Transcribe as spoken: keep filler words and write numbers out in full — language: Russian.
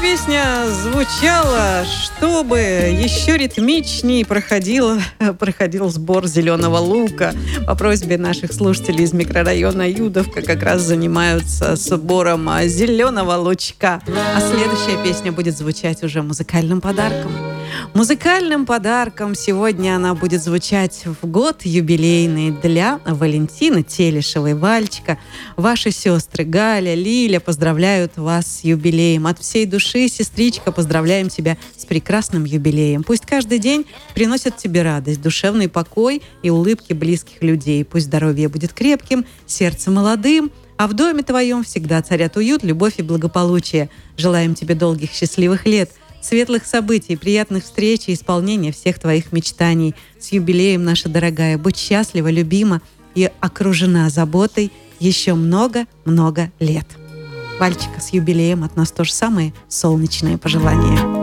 песня звучала, чтобы еще ритмичнее проходил, проходил сбор зеленого лука. По просьбе наших слушателей из микрорайона Юдовка как раз занимаются сбором зеленого лучка. А следующая песня будет звучать уже музыкальным подарком. Музыкальным подарком сегодня она будет звучать в год юбилейный для Валентины Телешевой. Вальчика, ваши сестры Галя, Лиля поздравляют вас с юбилеем. От всей души, сестричка, поздравляем тебя с прекрасным юбилеем. Пусть каждый день приносит тебе радость, душевный покой и улыбки близких людей. Пусть здоровье будет крепким, сердце молодым, а в доме твоем всегда царят уют, любовь и благополучие. Желаем тебе долгих счастливых лет, светлых событий, приятных встреч и исполнения всех твоих мечтаний. С юбилеем, наша дорогая, будь счастлива, любима и окружена заботой еще много-много лет. Вальчика, с юбилеем от нас тоже самые солнечные пожелания.